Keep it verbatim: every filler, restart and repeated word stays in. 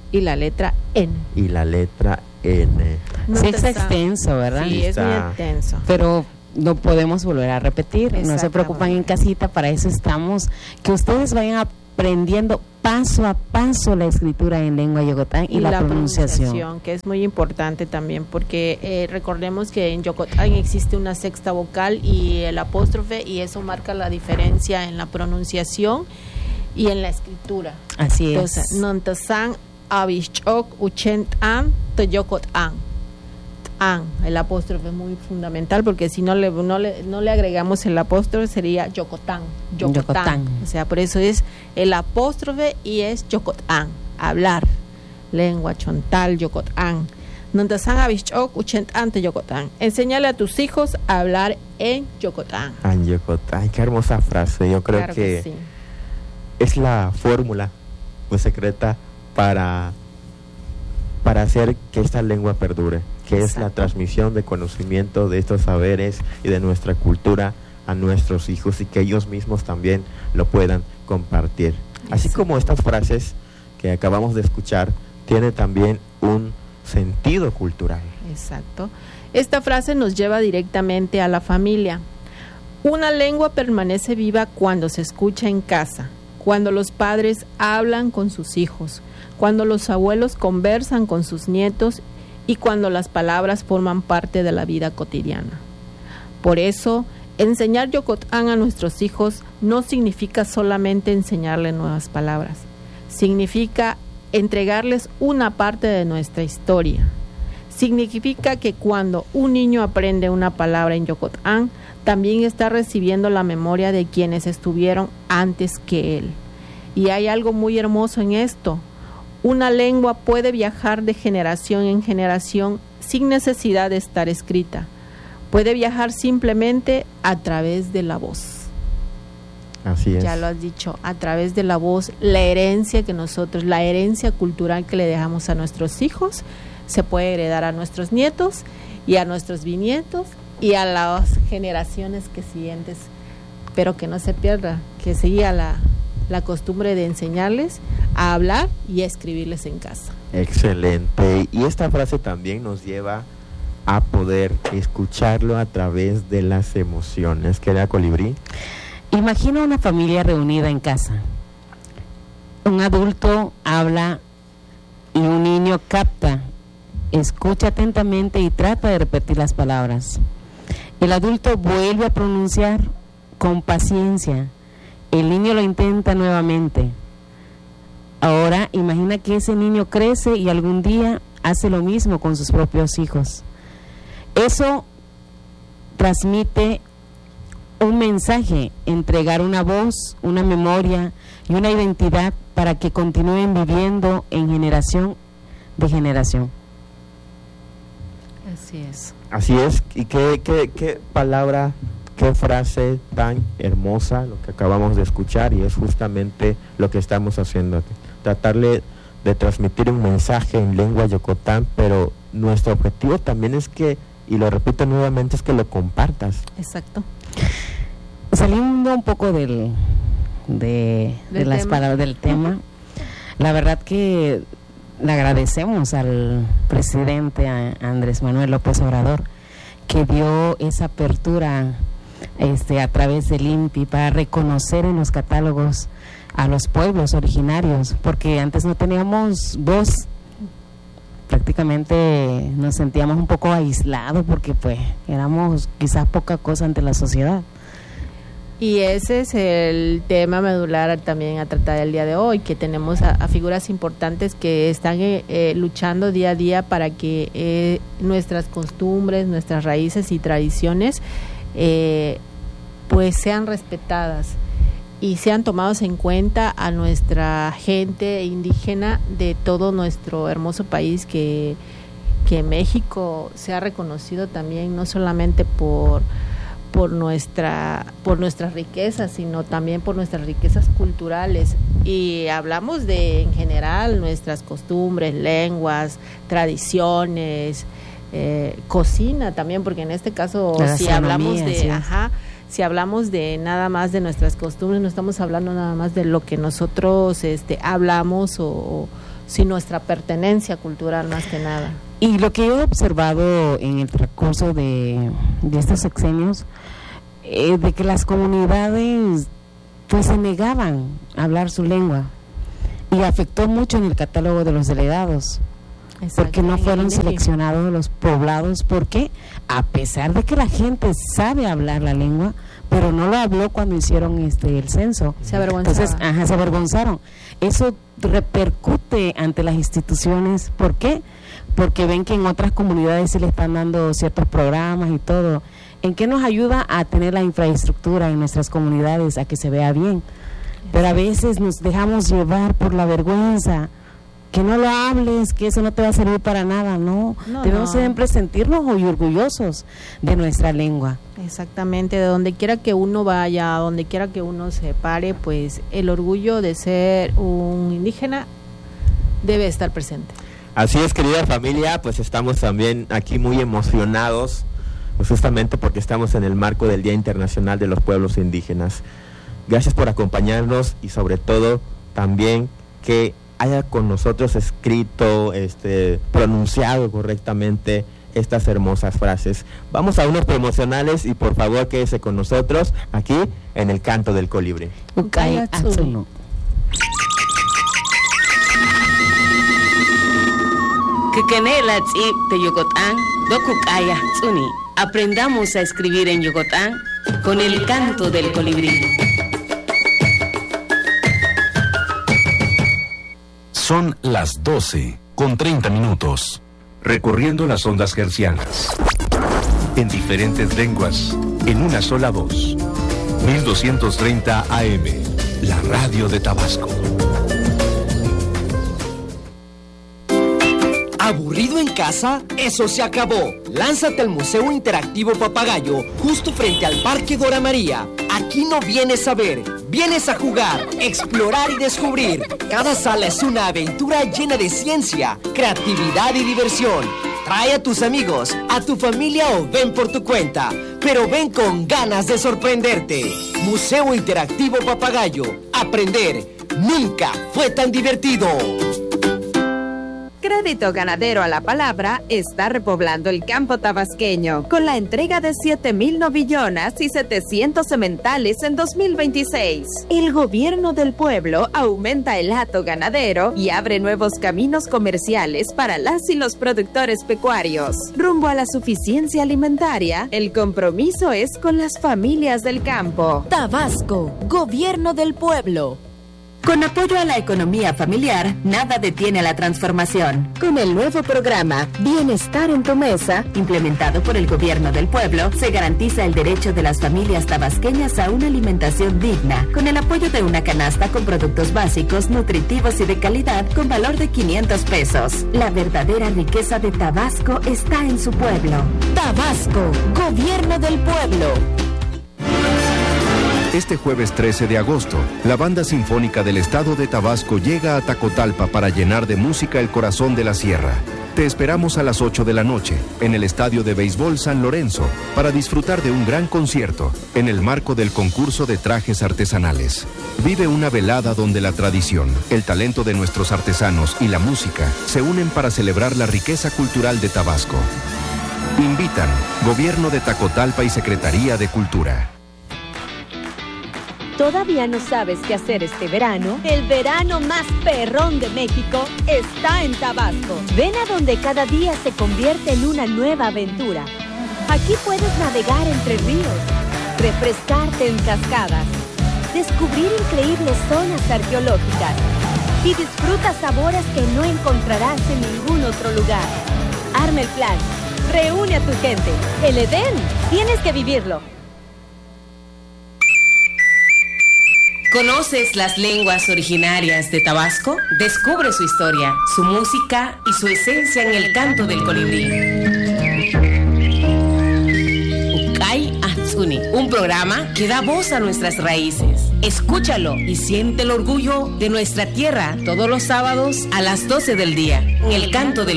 y la letra N. Y la letra N. No sí, es extenso, ¿verdad? Sí, es muy extenso. Pero no podemos volver a repetir. No se preocupan en casita, para eso estamos. Que ustedes vayan aprendiendo paso a paso la escritura en lengua yocotán y, y la, la pronunciación. pronunciación. Que es muy importante también, porque eh, recordemos que en yocotán existe una sexta vocal y el apóstrofe, y eso marca la diferencia en la pronunciación y en la escritura. Así Entonces, es. Nontasan, Abichok, Uchentan, Toyocotán. An, el apóstrofe es muy fundamental, porque si no le, no le, no le agregamos el apóstrofe sería yocotán, yocotán. Yocotán. O sea, por eso es el apóstrofe y es yocotán, hablar, lengua chontal, yocotán. Nontasan abichok uchentán te yocotán. Enséñale a tus hijos a hablar en yocotán. En yocotán, qué hermosa frase. Yo creo claro que, que sí. Es la fórmula muy secreta para, para hacer que esta lengua perdure, que Exacto. es la transmisión de conocimiento de estos saberes y de nuestra cultura a nuestros hijos, y que ellos mismos también lo puedan compartir. Exacto. Así como estas frases que acabamos de escuchar, tiene también un sentido cultural. Exacto. Esta frase nos lleva directamente a la familia. Una lengua permanece viva cuando se escucha en casa, cuando los padres hablan con sus hijos, cuando los abuelos conversan con sus nietos y cuando las palabras forman parte de la vida cotidiana. Por eso, enseñar yocotán a nuestros hijos no significa solamente enseñarles nuevas palabras, significa entregarles una parte de nuestra historia. Significa que cuando un niño aprende una palabra en yocotán, también está recibiendo la memoria de quienes estuvieron antes que él. Y hay algo muy hermoso en esto. Una lengua puede viajar de generación en generación sin necesidad de estar escrita. Puede viajar simplemente a través de la voz. Así es. Ya lo has dicho, a través de la voz, la herencia que nosotros, la herencia cultural que le dejamos a nuestros hijos, se puede heredar a nuestros nietos y a nuestros bisnietos y a las generaciones que siguientes, pero que no se pierda, que siga la, la costumbre de enseñarles a hablar y a escribirles en casa. Excelente. Y esta frase también nos lleva a poder escucharlo a través de las emociones. ¿Qué era, Colibrí? Imagina una familia reunida en casa. Un adulto habla y un niño capta, escucha atentamente y trata de repetir las palabras. El adulto vuelve a pronunciar con paciencia. El niño lo intenta nuevamente. Ahora imagina que ese niño crece y algún día hace lo mismo con sus propios hijos. Eso transmite un mensaje, entregar una voz, una memoria y una identidad para que continúen viviendo en generación de generación. Así es. Así es. Y qué, qué, qué palabra, qué frase tan hermosa lo que acabamos de escuchar, y es justamente lo que estamos haciendo aquí. Tratarle de transmitir un mensaje en lengua yocotán, pero nuestro objetivo también es que, y lo repito nuevamente, es que lo compartas. Exacto. Saliendo un poco del, de, de las tema? palabras del tema, la verdad que le agradecemos al presidente a Andrés Manuel López Obrador, que dio esa apertura este, a través del I N P I para reconocer en los catálogos a los pueblos originarios, porque antes no teníamos voz, prácticamente nos sentíamos un poco aislados porque pues éramos quizás poca cosa ante la sociedad. Y ese es el tema medular también a tratar el día de hoy, que tenemos a, a figuras importantes que están eh, eh, luchando día a día para que eh, nuestras costumbres, nuestras raíces y tradiciones eh, pues sean respetadas y sean tomados en cuenta a nuestra gente indígena de todo nuestro hermoso país, que, que México se ha reconocido también no solamente por por nuestra por nuestras riquezas, sino también por nuestras riquezas culturales. Y hablamos de, en general, nuestras costumbres, lenguas, tradiciones, eh, cocina también, porque en este caso, la si hablamos de, sí. ajá, si hablamos de nada más de nuestras costumbres, no estamos hablando nada más de lo que nosotros este, hablamos o, o sí nuestra pertenencia cultural más que nada. Y lo que yo he observado en el transcurso de, de estos sexenios, eh, de que las comunidades pues se negaban a hablar su lengua, y afectó mucho en el catálogo de los delegados, porque no fueron seleccionados los poblados, porque a pesar de que la gente sabe hablar la lengua, pero no lo habló cuando hicieron este el censo. Se avergonzaron. Entonces, ajá, se avergonzaron. Eso repercute ante las instituciones. ¿Por qué? Porque ven que en otras comunidades se le están dando ciertos programas y todo. ¿En qué nos ayuda a tener la infraestructura en nuestras comunidades, a que se vea bien? Pero a veces nos dejamos llevar por la vergüenza. Que no lo hables, que eso no te va a servir para nada, no. no Debemos no. siempre sentirnos muy orgullosos de nuestra lengua. Exactamente, de donde quiera que uno vaya, donde quiera que uno se pare, pues el orgullo de ser un indígena debe estar presente. Así es, querida familia, pues estamos también aquí muy emocionados, pues justamente porque estamos en el marco del Día Internacional de los Pueblos Indígenas. Gracias por acompañarnos y sobre todo también que haya con nosotros escrito, este, pronunciado correctamente estas hermosas frases. Vamos a unos promocionales y por favor quédese con nosotros aquí en el Canto del Colibrí. Ukay Atsuno. Kekenela tsi de Yucatán, dokukaya tsuni. Aprendamos a escribir en Yucatán con el Canto del Colibrí. Son las doce con treinta minutos. Recorriendo las ondas hercianas. En diferentes lenguas, en una sola voz. mil doscientos treinta A M, la radio de Tabasco. ¿Aburrido en casa? ¡Eso se acabó! Lánzate al Museo Interactivo Papagayo, justo frente al Parque Dora María. Aquí no vienes a ver, vienes a jugar, explorar y descubrir. Cada sala es una aventura llena de ciencia, creatividad y diversión. Trae a tus amigos, a tu familia o ven por tu cuenta, pero ven con ganas de sorprenderte. Museo Interactivo Papagayo. Aprender nunca fue tan divertido. Crédito Ganadero a la Palabra está repoblando el campo tabasqueño con la entrega de siete mil novillonas y setecientos sementales en dos mil veintiséis. El gobierno del pueblo aumenta el hato ganadero y abre nuevos caminos comerciales para las y los productores pecuarios. Rumbo a la suficiencia alimentaria, el compromiso es con las familias del campo. Tabasco, gobierno del pueblo. Con apoyo a la economía familiar, nada detiene la transformación. Con el nuevo programa Bienestar en tu Mesa, implementado por el Gobierno del Pueblo, se garantiza el derecho de las familias tabasqueñas a una alimentación digna, con el apoyo de una canasta con productos básicos, nutritivos y de calidad, con valor de quinientos pesos. La verdadera riqueza de Tabasco está en su pueblo. Tabasco, gobierno del pueblo. Este jueves trece de agosto, la Banda Sinfónica del Estado de Tabasco llega a Tacotalpa para llenar de música el corazón de la sierra. Te esperamos a las ocho de la noche, en el Estadio de Béisbol San Lorenzo, para disfrutar de un gran concierto, en el marco del concurso de trajes artesanales. Vive una velada donde la tradición, el talento de nuestros artesanos y la música se unen para celebrar la riqueza cultural de Tabasco. Invitan Gobierno de Tacotalpa y Secretaría de Cultura. ¿Todavía no sabes qué hacer este verano? El verano más perrón de México está en Tabasco. Ven a donde cada día se convierte en una nueva aventura. Aquí puedes navegar entre ríos, refrescarte en cascadas, descubrir increíbles zonas arqueológicas y disfruta sabores que no encontrarás en ningún otro lugar. Arma el plan, reúne a tu gente. El Edén, tienes que vivirlo. ¿Conoces las lenguas originarias de Tabasco? Descubre su historia, su música y su esencia en el Canto del Colibrí. Ukay Atsuni, un programa que da voz a nuestras raíces. Escúchalo y siente el orgullo de nuestra tierra todos los sábados a las doce del día en el Canto del